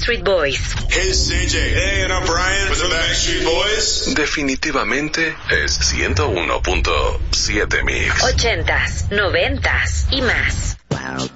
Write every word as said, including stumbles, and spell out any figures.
Backstreet Boys. Hey, C J. Hey, and I'm Brian with the Backstreet Boys. Definitivamente es ciento uno punto siete Mix. Ochentas, noventas y más. Wow.